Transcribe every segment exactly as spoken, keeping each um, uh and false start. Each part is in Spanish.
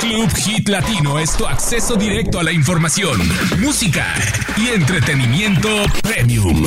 Club Hit Latino es tu acceso directo a la información, música y entretenimiento premium.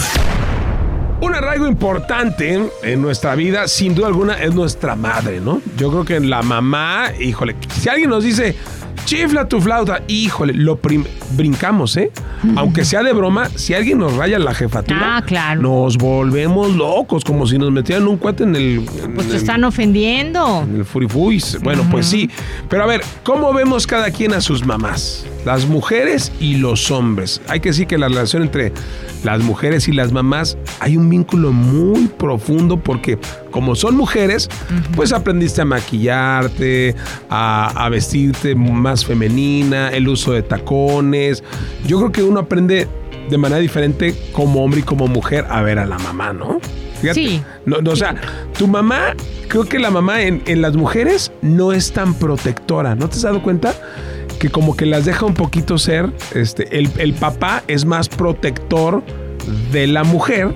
Un arraigo importante en nuestra vida, sin duda alguna, es nuestra madre, ¿no? Yo creo que la mamá, híjole, si alguien nos dice, chifla tu flauta, híjole, lo prim- brincamos, ¿eh? Aunque sea de broma, si alguien nos raya la jefatura, ah, claro. nos volvemos locos, como si nos metieran un cuate en el... En pues te el, están ofendiendo. En el furifuis. Bueno, uh-huh. pues sí. Pero a ver, ¿cómo vemos cada quien a sus mamás? Las mujeres y los hombres. Hay que decir que la relación entre las mujeres y las mamás hay un vínculo muy profundo porque como son mujeres, uh-huh. pues aprendiste a maquillarte, a, a vestirte más femenina, el uso de tacones. Yo creo que uno aprende de manera diferente como hombre y como mujer a ver a la mamá, ¿no? Fíjate. Sí. No, no, o sea, tu mamá, creo que la mamá en, en las mujeres no es tan protectora. ¿No te has dado cuenta? Que como que las deja un poquito ser, este, el, el papá es más protector de la mujer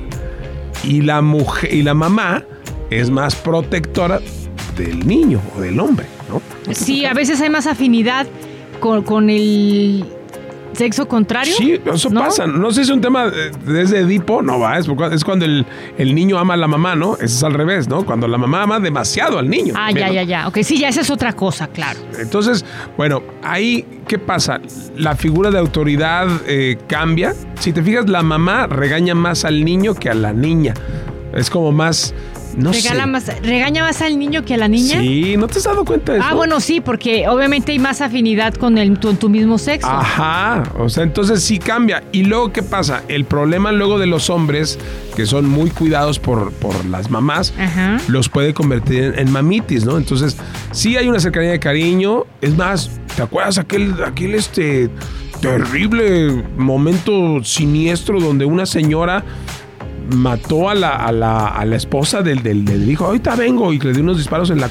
y la mujer y la mamá es más protectora del niño o del hombre, ¿no? Sí, a veces hay más afinidad con, con el sexo contrario. Sí, eso ¿no? pasa. No sé si es un tema desde Edipo, no va, es, es cuando el, el niño ama a la mamá, ¿no? Eso es al revés, ¿no? Cuando la mamá ama demasiado al niño. Ah, ya, ya, ya. Ok, sí, ya esa es otra cosa, claro. Entonces, bueno, ahí, ¿qué pasa? La figura de autoridad eh, cambia. Si te fijas, la mamá regaña más al niño que a la niña. Es como más... No Regala sé. Más, ¿Regaña más al niño que a la niña? Sí, ¿no te has dado cuenta de eso? Ah, bueno, sí, porque obviamente hay más afinidad con el, tu, tu mismo sexo. Ajá, o sea, entonces sí cambia. Y luego, ¿qué pasa? El problema luego de los hombres, que son muy cuidados por, por las mamás, Ajá. los puede convertir en, en mamitis, ¿no? Entonces, sí hay una cercanía de cariño. Es más, ¿te acuerdas aquel, aquel este terrible momento siniestro donde una señora mató a la, a la, a la esposa del, del, del hijo? Ahorita vengo, y le dio unos disparos en la